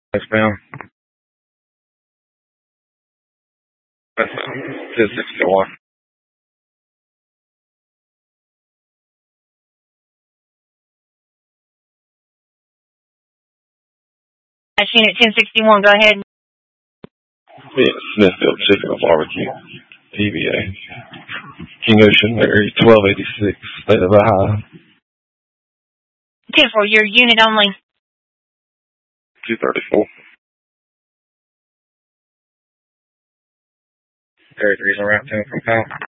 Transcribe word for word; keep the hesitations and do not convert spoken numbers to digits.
Westbound. Westbound. ten sixty-one. That's Unit ten sixty-one. Go ahead. Yeah, Smithfield Chicken and Barbecue. T V A. King Ocean, Mary, twelve eighty-six, State of Ohio. ten four, your unit only. two thirty-four. thirty-three's around ten from Powell.